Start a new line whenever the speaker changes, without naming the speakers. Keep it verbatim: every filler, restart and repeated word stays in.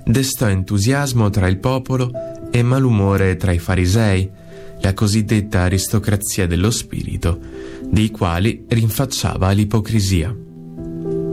destò entusiasmo tra il popolo e malumore tra i farisei, la cosiddetta aristocrazia dello spirito, dei quali rinfacciava l'ipocrisia.